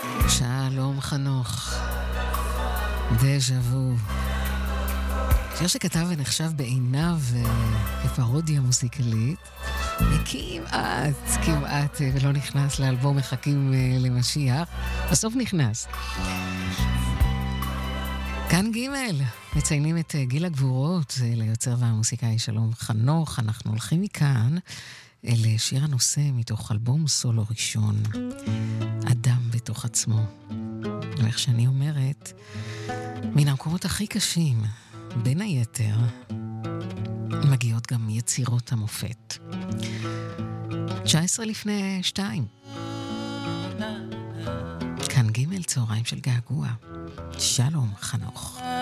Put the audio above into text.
שלום חנוך, דז'ה וו. שיר שכתב ונחשב בעיניו כפרודיה מוסיקלית, וכמעט לא נכנס לאלבום מחכים למשיח, בסוף נכנס. כאן ג' מציינים את גיל הגבורות ליוצר והמוסיקאי שלום חנוך. אנחנו הולכים מכאן אל שיר הנושא מתוך אלבום סולו ראשון, אדם בתוך עצמו. ואיך שאני אומרת, מן המקומות הכי קשים, בין היתר, מגיעות גם יצירות המופת. 2:19. כאן ג' צהריים של געגוע. שלום חנוך.